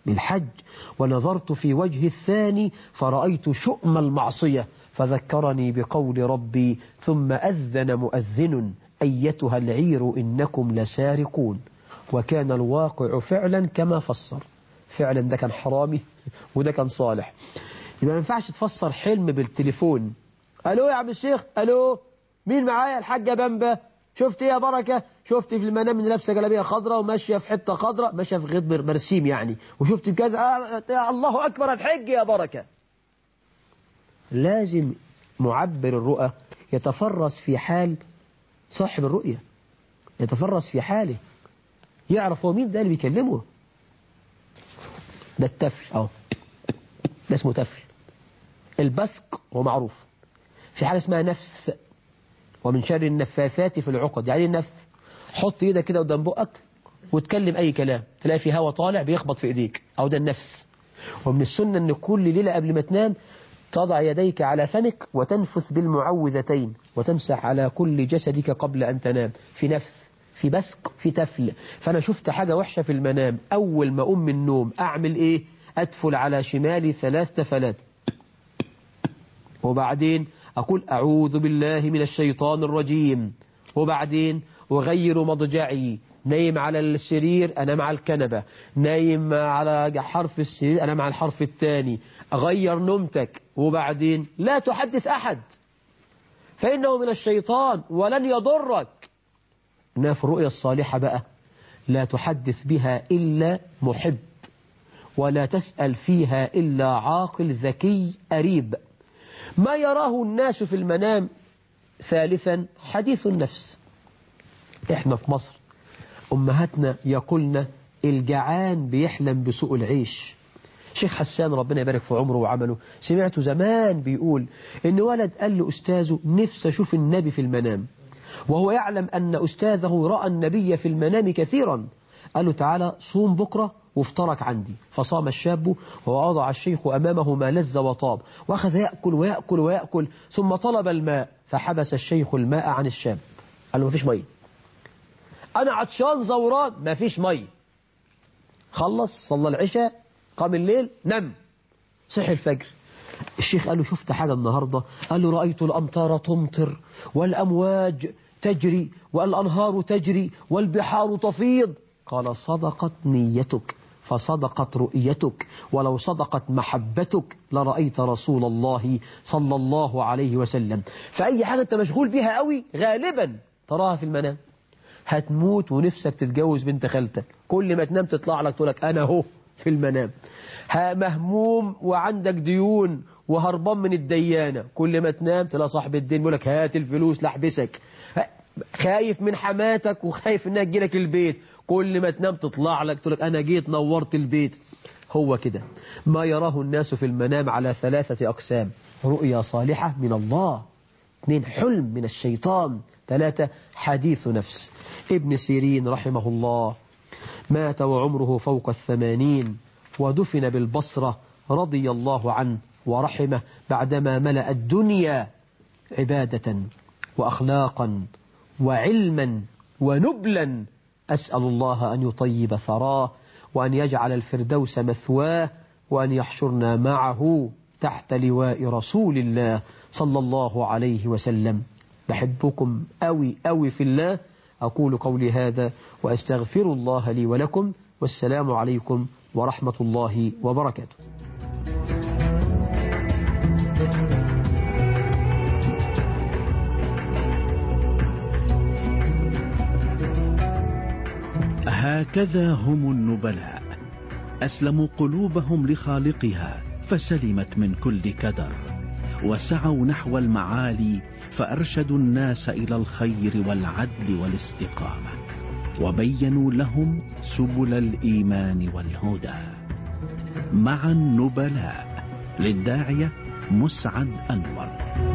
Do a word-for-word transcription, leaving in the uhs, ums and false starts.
بالحج، ونظرت في وجه الثاني فرأيت شؤم المعصية فذكرني بقول ربي ثم أذن مؤذن أيتها العير إنكم لسارقون. وكان الواقع فعلا كما فسر، فعلا ده كان حرامي وده كان صالح. يبقى ما ينفعش تفسر حلم بالتليفون. ألو يا عم الشيخ، ألو مين معايا؟ الحاجة بامبا. شفت ايه يا بركة؟ شفت في المنام ان لابسه جلابيه خضراء وماشيه في حته خضراء، ماشيه في غيط مرسيم يعني، وشفت كذا. آه يا الله اكبر الحج يا بركة. لازم معبر الرؤى يتفرس في حال صاحب الرؤية، يتفرس في حاله، يعرف هو مين ده اللي بيكلمه. ده التفل اهو، ده اسمه تفل. البسق هو معروف. في حاجة اسمها نفس، ومن شر النفاثات في العقد. يعني النفس، حط ايدك كده قدام بقك وتكلم اي كلام، تلاقي في هوا طالع بيخبط في ايديك، او ده النفس. ومن السنة ان كل ليلة قبل ما تنام تضع يديك على فمك وتنفث بالمعوذتين وتمسح على كل جسدك قبل ان تنام. في نفس، في بسق، في تفل. فانا شفت حاجة وحشة في المنام، اول ما اقوم من النوم اعمل ايه؟ ادفل على شمالي ثلاث تفلات، وبعدين أقول أعوذ بالله من الشيطان الرجيم، وبعدين أغير مضجعي، نايم على السرير أنام على الكنبة، نايم على حرف السرير أنام على الحرف الثاني، أغير نومتك، وبعدين لا تحدث أحد فإنه من الشيطان ولن يضرك. إنها في الرؤيا الصالحة بقى لا تحدث بها إلا محب، ولا تسأل فيها إلا عاقل ذكي أريب. ما يراه الناس في المنام. ثالثا حديث النفس. احنا في مصر أمهاتنا يقولنا الجعان بيحلم بسوء العيش. شيخ حسان ربنا يبارك في عمره وعمله، سمعته زمان بيقول إن ولد قال لأستاذه نفسه أشوف النبي في المنام، وهو يعلم أن أستاذه رأى النبي في المنام كثيرا. قال له تعالى صوم بكرة وافطرك عندي. فصام الشاب ووضع الشيخ أمامه ما لذ وطاب، وأخذ يأكل ويأكل ويأكل، ثم طلب الماء فحبس الشيخ الماء عن الشاب. قال له مفيش مية، أنا عطشان زوران، مفيش مية. خلص صلى العشاء، قام الليل، نم، صحي الفجر. الشيخ قال له شفت حاجة النهاردة؟ قال له رأيت الأمطار تمطر والأمواج تجري والأنهار تجري والبحار تفيض. قال صدقت نيتك فصدقت رؤيتك، ولو صدقت محبتك لرأيت رسول الله صلى الله عليه وسلم. فأي حاجة أنت مشغول بها قوي غالبا تراها في المنام. هتموت ونفسك تتجوز بنت خالتك، كل ما تنام تطلع لك تقولك أنا هو في المنام. مهموم وعندك ديون وهربان من الديانة، كل ما تنام تلاقي صاحب الدين يقولك هات الفلوس لحبسك. خايف من حماتك وخايف انها تجيلك البيت، كل ما تنام تطلع لك تقولك انا جيت نورت البيت. هو كده ما يراه الناس في المنام على ثلاثة أقسام: رؤيا صالحة من الله، اثنين حلم من الشيطان، ثلاثة حديث نفس. ابن سيرين رحمه الله مات وعمره فوق الثمانين، ودفن بالبصرة رضي الله عنه ورحمه بعدما ملأ الدنيا عبادة وأخلاقا وعلما ونبلا. أسأل الله أن يطيب ثراه، وأن يجعل الفردوس مثواه، وأن يحشرنا معه تحت لواء رسول الله صلى الله عليه وسلم. بحبكم أوي أوي في الله. أقول قولي هذا وأستغفر الله لي ولكم، والسلام عليكم ورحمة الله وبركاته. هكذا هم النبلاء، أسلموا قلوبهم لخالقها فسلمت من كل كدر، وسعوا نحو المعالي فأرشدوا الناس إلى الخير والعدل والاستقامة، وبينوا لهم سبل الإيمان والهدى. مع النبلاء، للداعية مسعد أنور.